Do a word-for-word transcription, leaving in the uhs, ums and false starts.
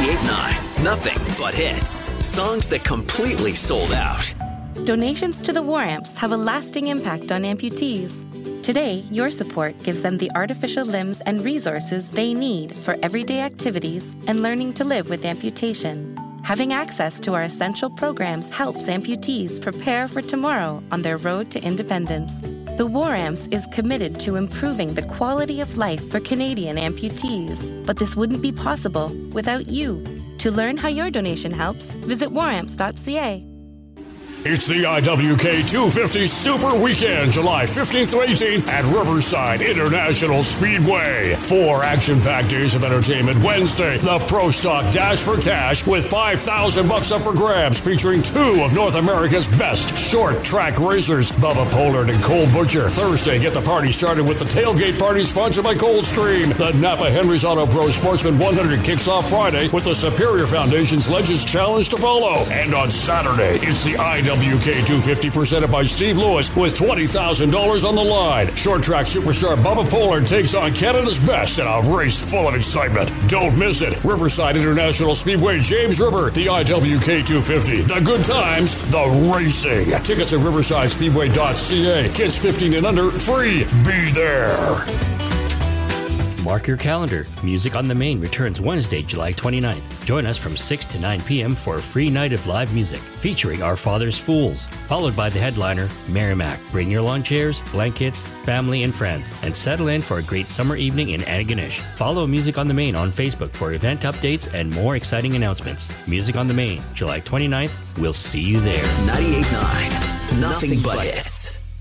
ninety-eight point nine, nothing but hits. Songs that completely sold out. Donations to the War Amps have a lasting impact on amputees. Today, your support gives them the artificial limbs and resources they need for everyday activities and learning to live with amputation. Having access to our essential programs helps amputees prepare for tomorrow on their road to independence. The War Amps is committed to improving the quality of life for Canadian amputees, but this wouldn't be possible without you. To learn how your donation helps, visit war amps dot c a. It's the I W K two fifty Super Weekend, July fifteenth to eighteenth at Riverside International Speedway. Four action-packed days of entertainment. Wednesday, the Pro Stock Dash for Cash with five thousand bucks up for grabs, featuring two of North America's best short track racers, Bubba Pollard and Cole Butcher. Thursday, get the party started with the Tailgate Party sponsored by Coldstream. The Napa Henry's Auto Pro Sportsman one hundred kicks off Friday with the Superior Foundation's Legends Challenge to follow. And on Saturday, it's the I W K two fifty presented by Steve Lewis with twenty thousand dollars on the line. Short track superstar Bubba Pollard takes on Canada's best in a race full of excitement. Don't miss it. Riverside International Speedway, James River, the I W K two fifty. The good times, the racing. Tickets at riverside speedway dot c a. Kids fifteen and under, free. Be there. Mark your calendar. Music on the Main returns Wednesday, July twenty-ninth. Join us from six to nine p.m. for a free night of live music featuring Our Father's Fools, followed by the headliner, Merrimack. Bring your lawn chairs, blankets, family, and friends, and settle in for a great summer evening in Antigonish. Follow Music on the Main on Facebook for event updates and more exciting announcements. Music on the Main, July twenty-ninth. We'll see you there. ninety-eight point nine, nothing but hits.